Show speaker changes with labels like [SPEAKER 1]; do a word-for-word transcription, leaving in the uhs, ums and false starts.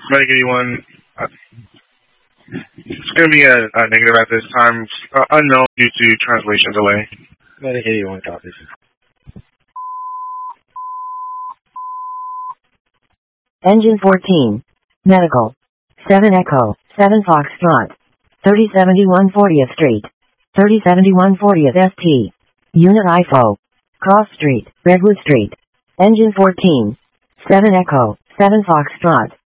[SPEAKER 1] Medic eighty-one, uh, it's going to be a, a negative at this time, uh, unknown due to translation delay.
[SPEAKER 2] Medic eighty-one copies.
[SPEAKER 3] Engine fourteen. Medical. seven Echo. seven Foxtrot. thirty seventy-one fortieth Street. thirty seventy-one fortieth S T. Unit I F O. Cross Street. Redwood Street. Engine fourteen. seven Echo. seven Foxtrot.